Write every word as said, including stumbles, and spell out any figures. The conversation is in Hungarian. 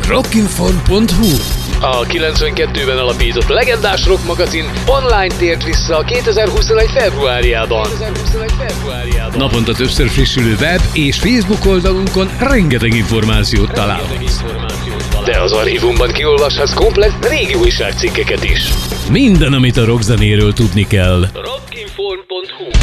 rockinform pont hu. A kilencvenkettőben alapított legendás rock magazin online tért vissza kétezer-huszonegy februárjában. Naponta többször frissülő web és Facebook oldalunkon rengeteg információt találhatsz. De az archívumban kiolvashatsz komplett régi újságcikkeket is. Minden, amit a rockzenéről tudni kell. rockinform pont hu